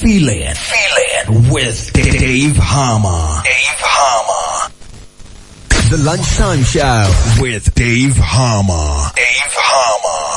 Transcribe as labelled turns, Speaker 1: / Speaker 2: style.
Speaker 1: Feel it with Dave Harmer. The Lunchtime Show with Dave Harmer.